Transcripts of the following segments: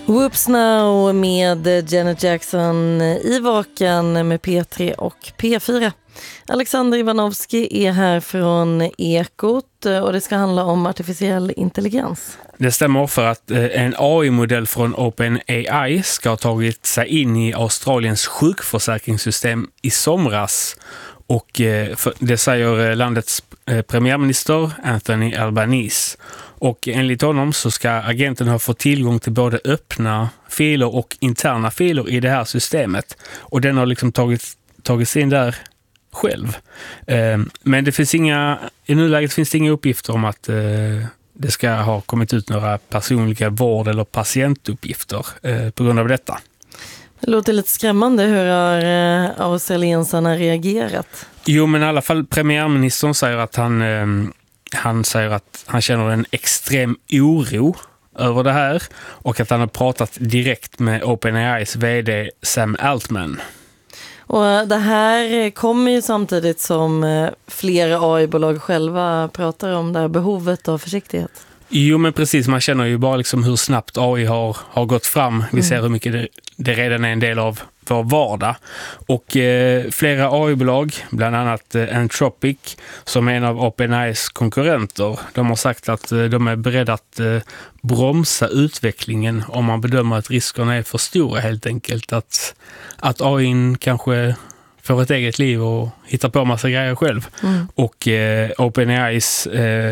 Whoops Now med Janet Jackson i Vaken med P3 och P4. Alexander Ivanovski är här från Ekot och det ska handla om artificiell intelligens. Det stämmer för att en AI-modell från OpenAI ska ha tagit sig in i Australiens sjukförsäkringssystem i somras. Och det säger landets premiärminister Anthony Albanese. Och enligt honom så ska agenten ha fått tillgång till både öppna filer och interna filer i det här systemet. Och den har liksom tagits in där själv. Men det finns i nuläget finns det inga uppgifter om att det ska ha kommit ut några personliga vård- eller patientuppgifter på grund av detta. Det låter lite skrämmande. Hur har australiensarna reagerat? Jo, men i alla fall premiärministern säger att han säger att han känner en extrem oro över det här och att han har pratat direkt med OpenAIs vd Sam Altman. Och det här kommer ju samtidigt som flera AI-bolag själva pratar om det här behovet av försiktighet. Jo, men precis. Man känner ju bara liksom hur snabbt AI har gått fram. Vi ser hur mycket det redan är en del av vår vardag. Och flera AI-bolag, bland annat Anthropic, som är en av OpenAIs konkurrenter, de har sagt att de är beredda att bromsa utvecklingen om man bedömer att riskerna är för stora, helt enkelt. Att AI kanske får ett eget liv och hittar på massa grejer själv. Och OpenAIs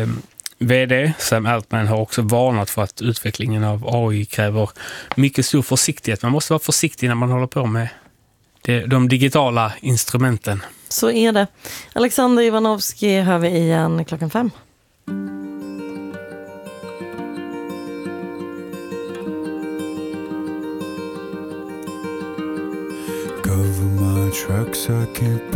vd Sam Altman har också varnat för att utvecklingen av AI kräver mycket stor försiktighet. Man måste vara försiktig när man håller på med de digitala instrumenten. Så är det. Alexander Ivanovski hör vi igen 5:00. Cover my tracks, I can't